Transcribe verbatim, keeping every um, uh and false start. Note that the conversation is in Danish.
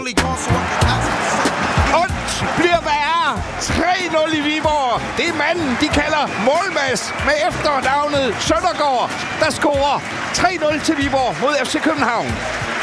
Ondt bliver værre. tre nul i Viborg. Det er manden, de kalder Målmas med efternavnet Søndergaard, der scorer tre nul til Viborg mod F C København.